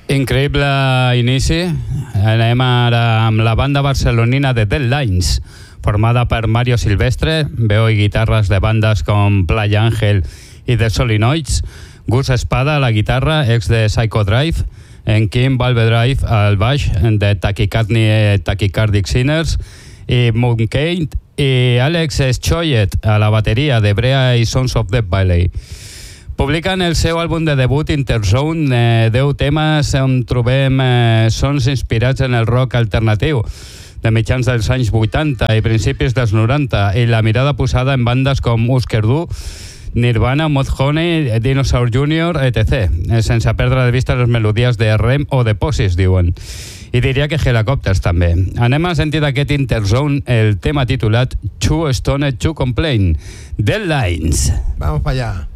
Increïble inici. Anem ara amb la banda barcelonina de Deadlines, formada per Mario Silvestre, veu i guitarres de bandes com Playa Ángel i The Solenoids, Gus Espada a la guitarra, ex de Psycho Drive, en Kim Valvedrive al baix de Tachycardic Sinners, i Mooncade, i Alex Schoyet a la bateria de Brea i Sons of Death Valley. Publiquen el seu àlbum de debut Interzone, 10 temes on trobem sons inspirats en el rock alternatiu de mitjans dels anys 80 i principis dels 90, i la mirada posada en bandes com Husker Du, Nirvana, Mudhoney, Dinosaur Jr., etc., sense perdre de vista les melodies de Rem o de Posis, diuen. I diria que Helicopters també. Anem a sentir d'aquest Interzone el tema titulat Too Stoned to Complain, Deadlines. Vamos para allá.